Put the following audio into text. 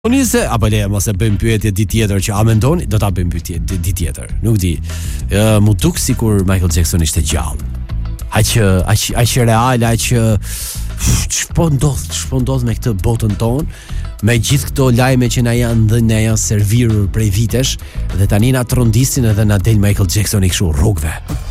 Unisë apo le mos e bëjmë pyetje ditë tjetër që a mendoni do ta bëjmë pyetje ditë tjetër. Nuk di. Mu duk sikur Michael Jackson ishte gjallë. Aq real, aq ç'po ndodh me këtë botën tonë, me gjithë këto lajme që na janë servirur prej vitesh dhe tani na trondisin edhe na del Michael Jackson i kështu rrugëve.